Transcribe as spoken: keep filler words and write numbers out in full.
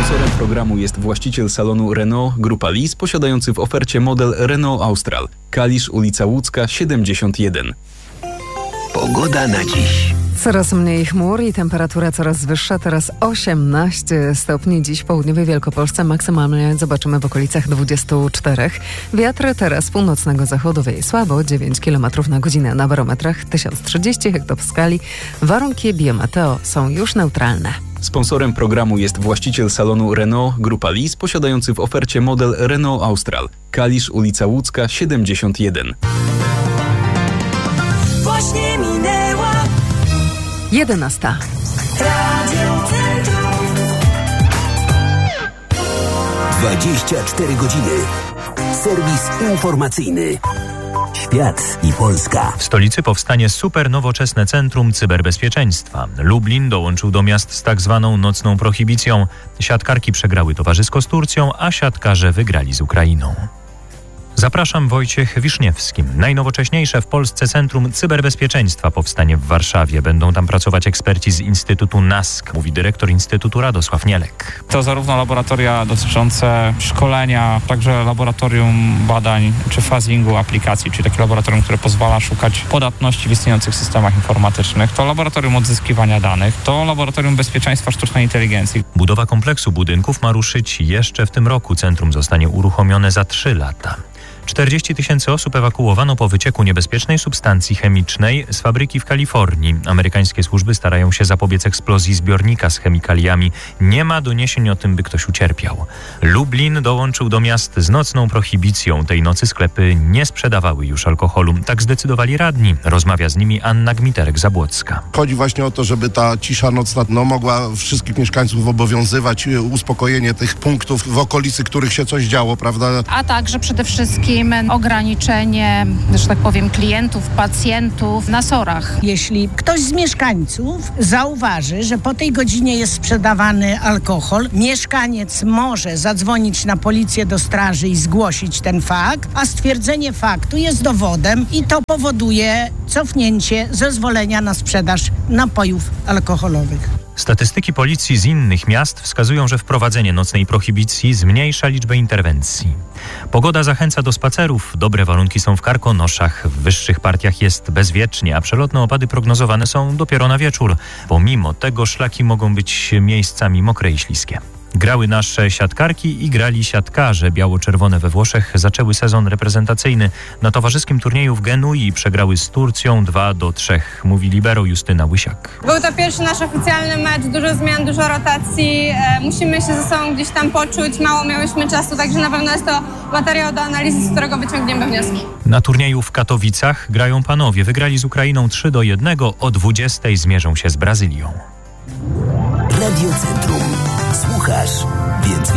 Sponsorem programu jest właściciel salonu Renault Grupa Lis, posiadający w ofercie model Renault Austral. Kalisz, ulica Łódzka, siedemdziesiąt jeden. Pogoda na dziś. Coraz mniej chmur i temperatura coraz wyższa. Teraz osiemnaście stopni. Dziś w południowej Wielkopolsce maksymalnie zobaczymy w okolicach dwadzieścia cztery. Wiatr teraz północnego zachodu wieje słabo, dziewięć kilometrów na godzinę. Na barometrach tysiąc trzydzieści hektopaskali. Warunki biometeo są już neutralne. Sponsorem programu jest właściciel salonu Renault Grupa Lis, posiadający w ofercie model Renault Austral. Kalisz, ulica Łódzka, siedemdziesiąt jeden. Właśnie minęła jedenasta. Radio Centrum. dwadzieścia cztery godziny. Serwis informacyjny. Świat i Polska. W stolicy powstanie super nowoczesne centrum cyberbezpieczeństwa. Lublin dołączył do miast z tak zwaną nocną prohibicją. Siatkarki przegrały towarzysko z Turcją, a siatkarze wygrali z Ukrainą. Zapraszam, Wojciech Wiszniewski. Najnowocześniejsze w Polsce Centrum Cyberbezpieczeństwa powstanie w Warszawie. Będą tam pracować eksperci z Instytutu NASK, mówi dyrektor Instytutu Radosław Nielek. To zarówno laboratoria dotyczące szkolenia, także laboratorium badań czy phasingu aplikacji, czyli takie laboratorium, które pozwala szukać podatności w istniejących systemach informatycznych. To laboratorium odzyskiwania danych, to laboratorium bezpieczeństwa sztucznej inteligencji. Budowa kompleksu budynków ma ruszyć jeszcze w tym roku. Centrum zostanie uruchomione za trzy lata. czterdzieści tysięcy osób ewakuowano po wycieku niebezpiecznej substancji chemicznej z fabryki w Kalifornii. Amerykańskie służby starają się zapobiec eksplozji zbiornika z chemikaliami. Nie ma doniesień o tym, by ktoś ucierpiał. Lublin dołączył do miast z nocną prohibicją. Tej nocy sklepy nie sprzedawały już alkoholu. Tak zdecydowali radni. Rozmawia z nimi Anna Gmiterek-Zabłocka. Chodzi właśnie o to, żeby ta cisza nocna no, mogła wszystkich mieszkańców obowiązywać, uspokojenie tych punktów w okolicy, których się coś działo, prawda? A także przede wszystkim ograniczenie, że tak powiem, klientów, pacjentów na sorach. Jeśli ktoś z mieszkańców zauważy, że po tej godzinie jest sprzedawany alkohol, mieszkaniec może zadzwonić na policję do straży i zgłosić ten fakt, a stwierdzenie faktu jest dowodem i to powoduje cofnięcie zezwolenia na sprzedaż napojów alkoholowych. Statystyki policji z innych miast wskazują, że wprowadzenie nocnej prohibicji zmniejsza liczbę interwencji. Pogoda zachęca do spacerów. Dobre warunki są w Karkonoszach. W wyższych partiach jest bezwiecznie, a przelotne opady prognozowane są dopiero na wieczór. Pomimo tego szlaki mogą być miejscami mokre i śliskie. Grały nasze siatkarki i grali siatkarze. Biało-czerwone we Włoszech zaczęły sezon reprezentacyjny. Na towarzyskim turnieju w Genui przegrały z Turcją dwa do trzech, mówi libero Justyna Łysiak. Był to pierwszy nasz oficjalny mecz, dużo zmian, dużo rotacji. E, musimy się ze sobą gdzieś tam poczuć, mało miałyśmy czasu, także na pewno jest to materiał do analizy, z którego wyciągniemy wnioski. Na turnieju w Katowicach grają panowie. Wygrali z Ukrainą trzy do jednego, o dwudziestej zmierzą się z Brazylią. Radio Centrum. Słuchasz, więc